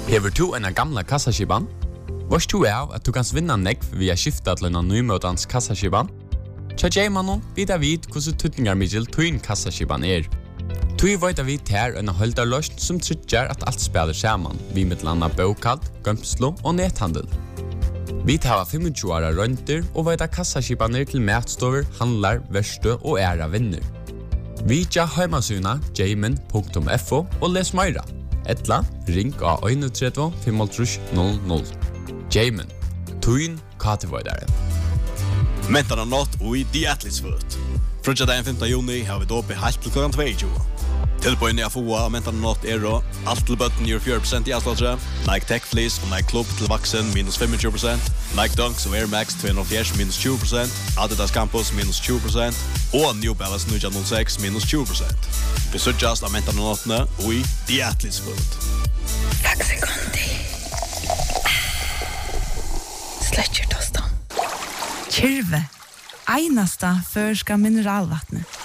Hever du en gamla kassaskiban? Varst du av at du kan vinna nekv via skifta til en nymøtans kassaskiban? Tja J-mannen vidar vid hvordan tutningarmiddel tuin kassaskiban Tui veit vi ter en holdarløst som tryggjar at alt spiller saman, vi med landa bokald, gømslo og nethandel. Vi tar 25 åra rønter og veit kassaskibaner til matstover, handlar, verste og æra vinner. Vi tja heimasuna jamin.fo og les meira. Etla, ring av 31 500. Jamin, tuin katevoidare. Mentarna natt og i The Athlete's Foot. Frutja den 5. juni har vi dåpe helt til klokken 22. Tilbøyne av FOA og mentarna natt alt til bøtten gjør 4% i avslåttere, Nike Tech Fleece og Nike Club til vaksen minus 25%, Nike Dunks og Air Max 240 minus 20%, Adidas Campus minus 20% og New Balance 906 minus 20%. Vi sørgjast av mentarna nattene og i The Athlete's Foot. Takk sekundi. Sletcher tostan. Kyrve. Einasta førska mineralvattnet.